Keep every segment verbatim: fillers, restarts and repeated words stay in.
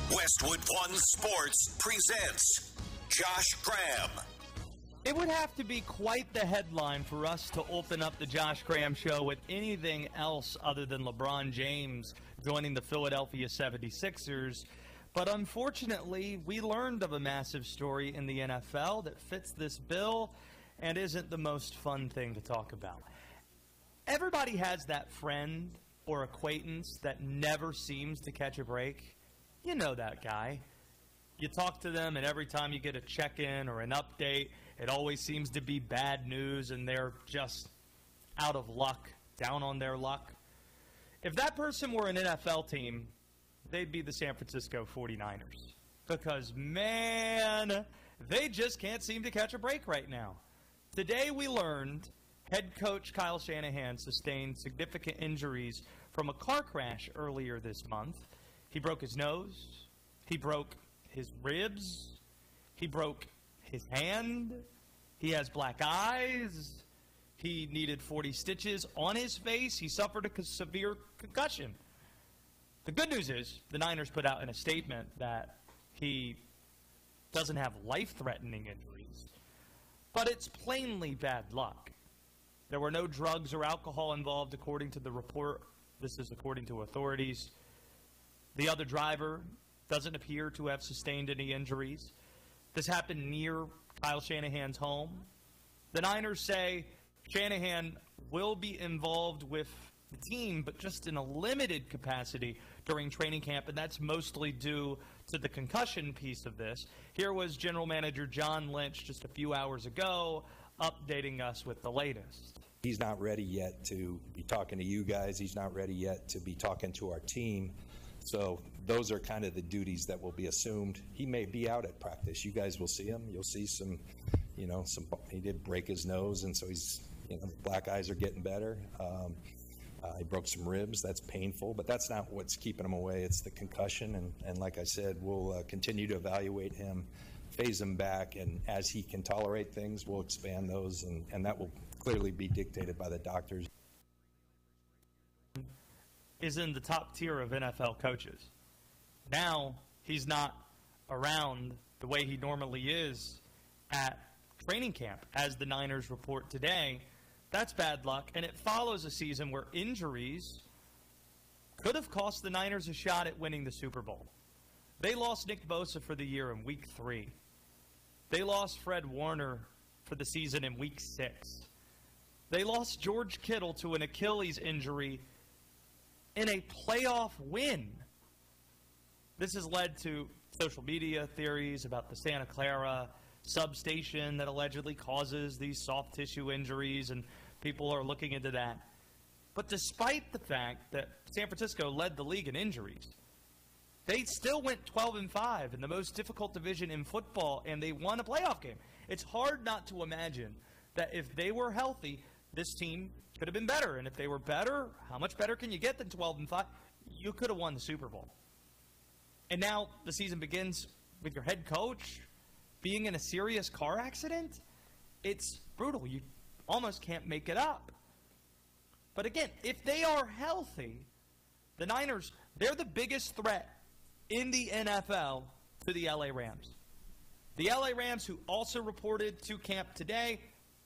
Westwood One Sports presents Josh Graham. It would have to be quite the headline for us to open up the Josh Graham Show with anything else other than LeBron James joining the Philadelphia seventy-sixers. But unfortunately, we learned of a massive story in the N F L that fits this bill and isn't the most fun thing to talk about. Everybody has that friend or acquaintance that never seems to catch a break. You know that guy. You talk to them, and every time you get a check-in or an update, it always seems to be bad news, and they're just out of luck, down on their luck. If that person were an N F L team, they'd be the San Francisco forty-niners. Because, man, they just can't seem to catch a break right now. Today we learned head coach Kyle Shanahan sustained significant injuries from a car crash earlier this month. He broke his nose. He broke his ribs. He broke his hand. He has black eyes. He needed forty stitches on his face. He suffered a severe concussion. The good news is the Niners put out in a statement that he doesn't have life-threatening injuries, but it's plainly bad luck. There were no drugs or alcohol involved, according to the report. This is according to authorities. The other driver doesn't appear to have sustained any injuries. This happened near Kyle Shanahan's home. The Niners say Shanahan will be involved with the team, but just in a limited capacity during training camp, and that's mostly due to the concussion piece of this. Here was General Manager John Lynch just a few hours ago updating us with the latest. He's not ready yet to be talking to you guys. He's not ready yet to be talking to our team. So those are kind of the duties that will be assumed. He may be out at practice. You guys will see him. You'll see some, you know, some. He did break his nose, and so he's, you know, black eyes are getting better. Um, uh, he broke some ribs. That's painful, but that's not what's keeping him away. It's the concussion, and, and like I said, we'll uh, continue to evaluate him, phase him back, and as he can tolerate things, we'll expand those, and, and that will clearly be dictated by the doctors. Is in the top tier of N F L coaches. Now he's not around the way he normally is at training camp, as the Niners report today. That's bad luck, and it follows a season where injuries could have cost the Niners a shot at winning the Super Bowl. They lost Nick Bosa for the year in week three. They lost Fred Warner for the season in week six. They lost George Kittle to an Achilles injury in a playoff win. This has led to social media theories about the Santa Clara substation that allegedly causes these soft tissue injuries, and people are looking into that. But despite the fact that San Francisco led the league in injuries, they still went twelve and five in the most difficult division in football, and they won a playoff game. It's hard not to imagine that if they were healthy, this team could have been better. And if they were better, how much better can you get than twelve and five? You could have won the Super Bowl. And now the season begins with your head coach being in a serious car accident. It's brutal. You almost can't make it up. But again, if they are healthy, the Niners, they're the biggest threat in the N F L to the L A Rams. The L A Rams, who also reported to camp today,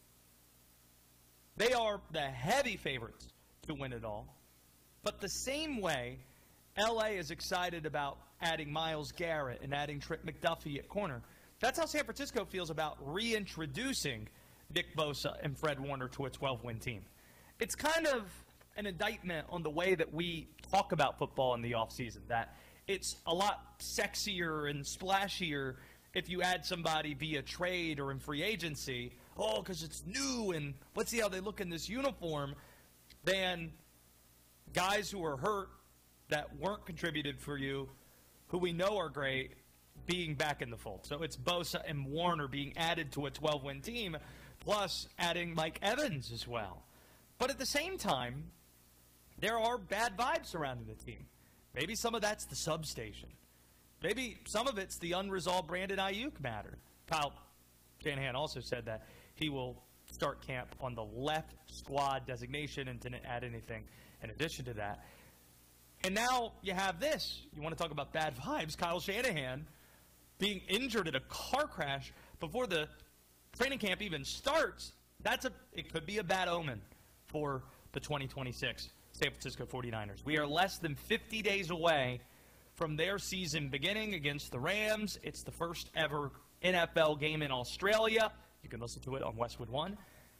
they are the heavy favorites to win it all. But the same way L A is excited about adding Myles Garrett and adding Trent McDuffie at corner, that's how San Francisco feels about reintroducing Nick Bosa and Fred Warner to a twelve-win team. It's kind of an indictment on the way that we talk about football in the offseason, that it's a lot sexier and splashier if you add somebody via trade or in free agency, oh, because it's new and let's see how they look in this uniform, than guys who are hurt that weren't contributed for you, who we know are great, being back in the fold. So it's Bosa and Warner being added to a twelve-win team, plus adding Mike Evans as well. But at the same time, there are bad vibes surrounding the team. Maybe some of that's the substation. Maybe some of it's the unresolved Brandon Ayuk matter. Kyle Shanahan also said that he will start camp on the left squad designation and didn't add anything in addition to that. And now you have this. You want to talk about bad vibes? Kyle Shanahan being injured in a car crash before the training camp even starts. That's a. It could be a bad omen for the twenty twenty-six San Francisco forty-niners. We are less than fifty days away from their season beginning against the Rams. It's the first ever N F L game in Australia. You can listen to it on Westwood One.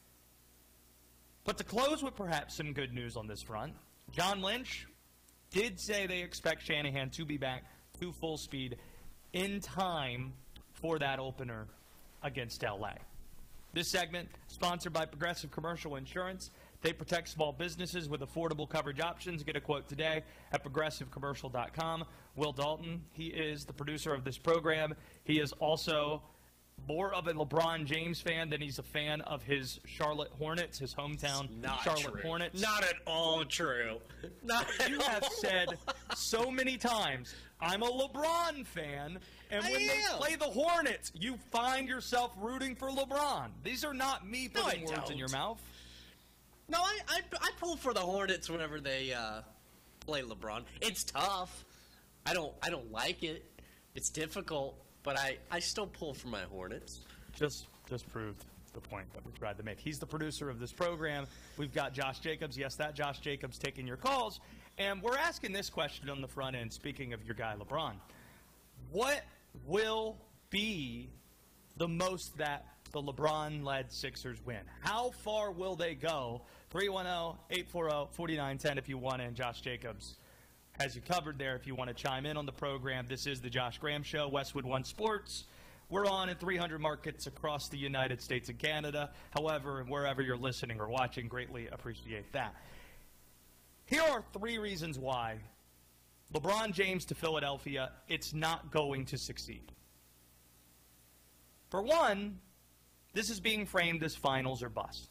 But to close with perhaps some good news on this front, John Lynch did say they expect Shanahan to be back to full speed in time for that opener against L A. This segment sponsored by Progressive Commercial Insurance. They protect small businesses with affordable coverage options. Get a quote today at progressive commercial dot com. Will Dalton, he is the producer of this program. He is also more of a LeBron James fan than he's a fan of his Charlotte Hornets, his hometown Not Charlotte true. Hornets. Not at all true. Not at You have all. said so many times, I'm a LeBron fan, and I when they am. play the Hornets, you find yourself rooting for LeBron. These are not me No, putting I words in don't. your mouth. No, I, I I pull for the Hornets whenever they uh, play LeBron. It's tough. I don't I don't like it. It's difficult, but I, I still pull for my Hornets. Just just proved the point that we tried to make. He's the producer of this program. We've got Josh Jacobs. Yes, that Josh Jacobs taking your calls. And we're asking this question on the front end, speaking of your guy LeBron. What will be the most that the LeBron-led Sixers win? How far will they go? three one zero, eight four zero, four nine one zero if you want in. Josh Jacobs has you covered there if you want to chime in on the program. This is the Josh Graham Show, Westwood One Sports. We're on in three hundred markets across the United States and Canada. However, wherever you're listening or watching, greatly appreciate that. Here are three reasons why LeBron James to Philadelphia, it's not going to succeed. For one, this is being framed as finals or bust.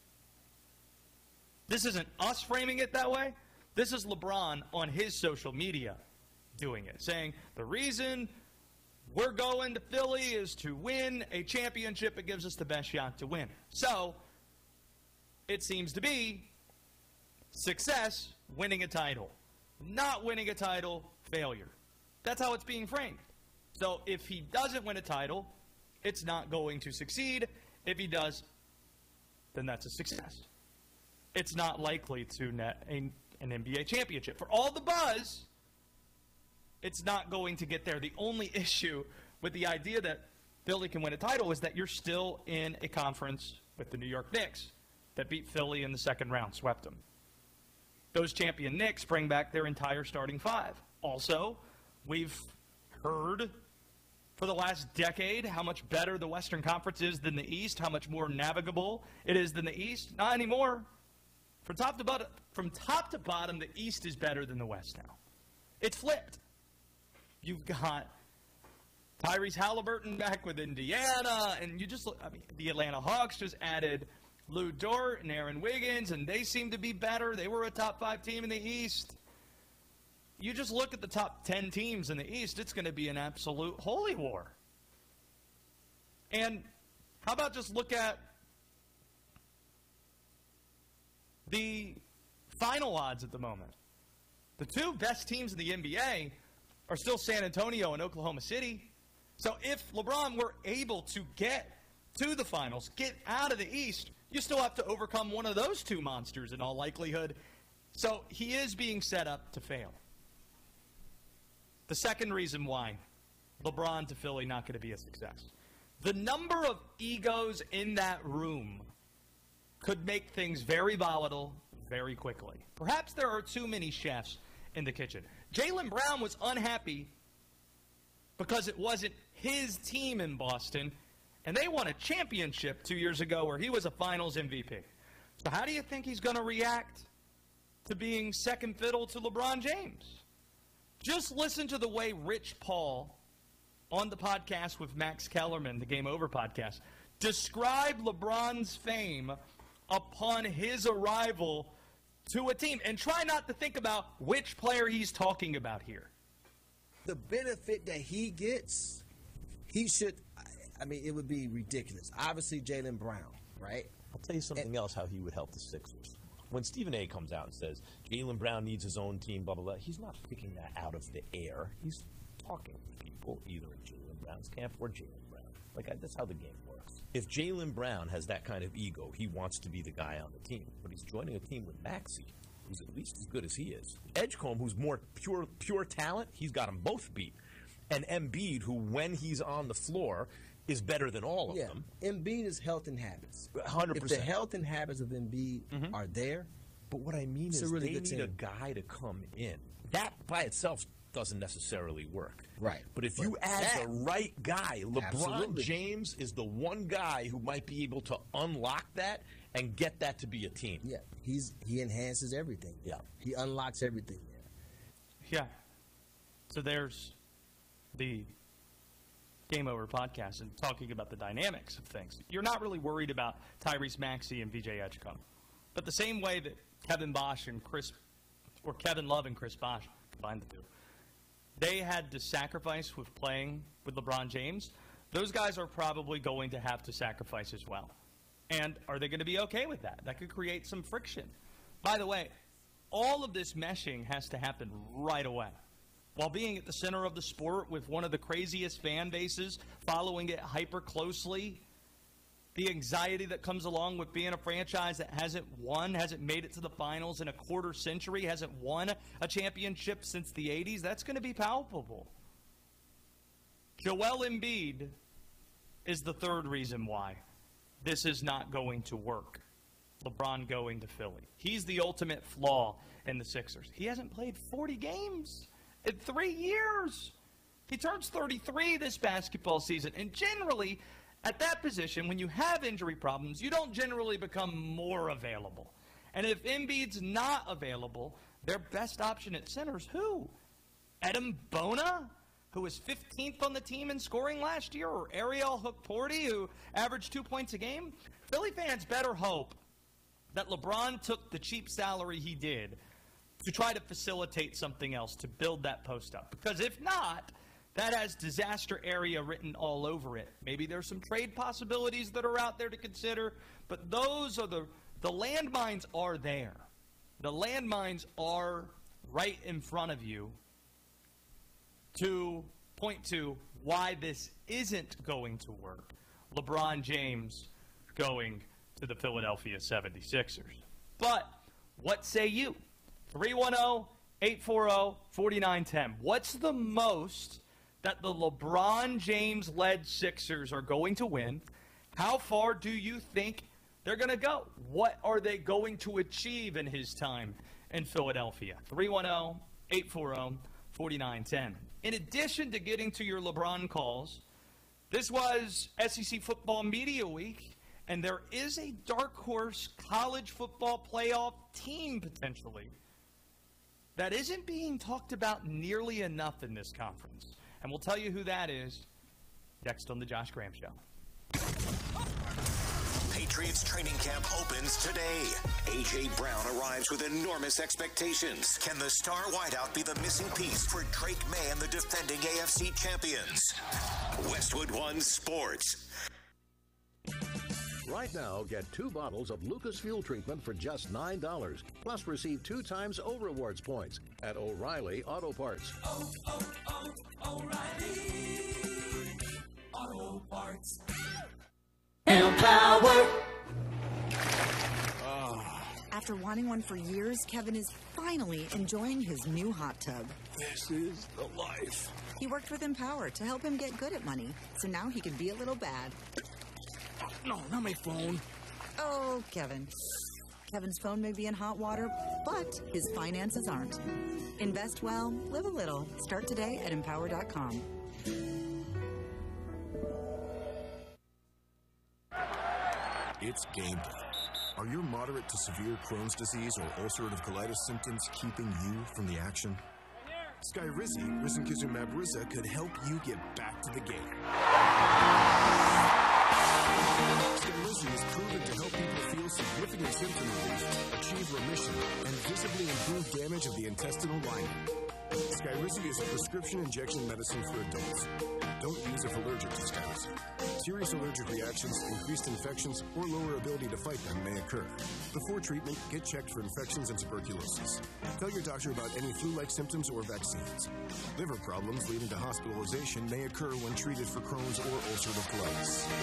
This isn't us framing it that way. This is LeBron on his social media doing it, saying the reason we're going to Philly is to win a championship. It gives us the best shot to win. So it seems to be success, winning a title. Not winning a title, failure. That's how it's being framed. So if he doesn't win a title, it's not going to succeed. If he does, then that's a success. It's not likely to net a, an N B A championship. For all the buzz, it's not going to get there. The only issue with the idea that Philly can win a title is that you're still in a conference with the New York Knicks that beat Philly in the second round, swept them. Those champion Knicks bring back their entire starting five. Also, we've heard for the last decade how much better the Western Conference is than the East, how much more navigable it is than the East. Not anymore. From top to bottom, from top to bottom, the East is better than the West now. It's flipped. You've got Tyrese Halliburton back with Indiana, and you just look, I mean, the Atlanta Hawks just added Lou Dort and Aaron Wiggins, and they seem to be better. They were a top five team in the East. You just look at the top ten teams in the East, it's going to be an absolute holy war. And how about just look at the final odds at the moment? The two best teams in the N B A are still San Antonio and Oklahoma City. So if LeBron were able to get to the finals, get out of the East, you still have to overcome one of those two monsters in all likelihood. So he is being set up to fail. The second reason why LeBron to Philly not going to be a success. The number of egos in that room could make things very volatile very quickly. Perhaps there are too many chefs in the kitchen. Jaylen Brown was unhappy because it wasn't his team in Boston, and they won a championship two years ago where he was a finals M V P. So how do you think he's going to react to being second fiddle to LeBron James? Just listen to the way Rich Paul, on the podcast with Max Kellerman, the Game Over podcast, described LeBron's fame upon his arrival to a team. And try not to think about which player he's talking about here. The benefit that he gets, he should, I mean, it would be ridiculous. Obviously, Jaylen Brown, right? I'll tell you something else, how he would help the Sixers. when Stephen A. comes out and says, Jaylen Brown needs his own team, blah, blah, blah, he's not picking that out of the air. He's talking to people, either in Jaylen Brown's camp or Jaylen Brown. Like, I, that's how the game works. If Jaylen Brown has that kind of ego, he wants to be the guy on the team. But he's joining a team with Maxey, who's at least as good as he is. Edgecombe, who's more pure pure talent, he's got them both beat. And Embiid, who, when he's on the floor, is better than all of yeah. them. Embiid is health and habits. one hundred percent. If the health and habits of Embiid mm-hmm. are there, but what I mean it's is a really they good need team. a guy to come in. That by itself doesn't necessarily work. Right. But if but you add that, the right guy, LeBron absolutely. James is the one guy who might be able to unlock that and get that to be a team. Yeah, he's he enhances everything. Yeah. He unlocks everything there. Yeah. So there's the Game Over podcast and talking about the dynamics of things. You're not really worried about Tyrese Maxey and V J Edgecombe. But the same way that Kevin Bosch and Chris, or Kevin Love and Chris Bosch, combine the two, they had to sacrifice with playing with LeBron James, those guys are probably going to have to sacrifice as well. And are they going to be okay with that? That could create some friction. By the way, all of this meshing has to happen right away. While being at the center of the sport with one of the craziest fan bases, following it hyper closely, the anxiety that comes along with being a franchise that hasn't won, hasn't made it to the finals in a quarter century, hasn't won a championship since the eighties, that's going to be palpable. Joel Embiid is the third reason why this is not going to work. LeBron going to Philly. He's the ultimate flaw in the Sixers. He hasn't played forty games in three years. He turns thirty-three this basketball season. And generally, at that position, when you have injury problems, you don't generally become more available. And if Embiid's not available, their best option at center is who? Edem Bona, who was fifteenth on the team in scoring last year, or Ariel Hukporti, who averaged two points a game? Philly fans better hope that LeBron took the cheap salary he did to try to facilitate something else, to build that post up. Because if not, that has disaster area written all over it. Maybe there's some trade possibilities that are out there to consider, but those are the, the landmines are there. The landmines are right in front of you to point to why this isn't going to work. LeBron James going to the Philadelphia seventy-sixers. But what say you? three one zero, eight four zero, four nine one zero. What's the most that the LeBron James-led Sixers are going to win? How far do you think they're going to go? What are they going to achieve in his time in Philadelphia? three one zero, eight four zero, four nine one zero. In addition to getting to your LeBron calls, this was S E C Football Media Week, and there is a dark horse college football playoff team potentially that isn't being talked about nearly enough in this conference. And we'll tell you who that is next on the Josh Graham Show. Patriots training camp opens today. A J. Brown arrives with enormous expectations. Can the star wideout be the missing piece for Drake May and the defending A F C champions? Westwood One Sports. Right now, get two bottles of Lucas Fuel Treatment for just nine dollars. Plus, receive two times O-Rewards points at O'Reilly Auto Parts. Oh, oh, oh, O'Reilly Auto Parts. Power. After wanting one for years, Kevin is finally enjoying his new hot tub. This is the life. He worked with Empower to help him get good at money, so now he can be a little bad. No, not my phone. Oh, Kevin. Kevin's phone may be in hot water, but his finances aren't. Invest well, live a little. Start today at empower dot com. It's game day. Are your moderate to severe Crohn's disease or ulcerative colitis symptoms keeping you from the action? Skyrizi, risankizumab Riza, could help you get back to the game. Skyrizi is proven to help people feel significant symptom relief, achieve remission, and visibly improve damage of the intestinal lining. Skyrizi is a prescription injection medicine for adults. Don't use if allergic to Skyrizi. Serious allergic reactions, increased infections, or lower ability to fight them may occur. Before treatment, get checked for infections and tuberculosis. Tell your doctor about any flu-like symptoms or vaccines. Liver problems leading to hospitalization may occur when treated for Crohn's or ulcerative colitis.